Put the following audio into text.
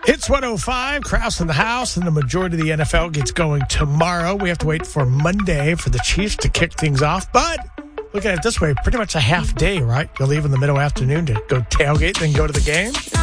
Hits 105, Kraus in the house, and the majority of the NFL gets going tomorrow. We have to wait for Monday for the Chiefs to kick things off. But look at it this way, pretty much a half day, right? You'll leave in the middle afternoon to go tailgate, then go to the game.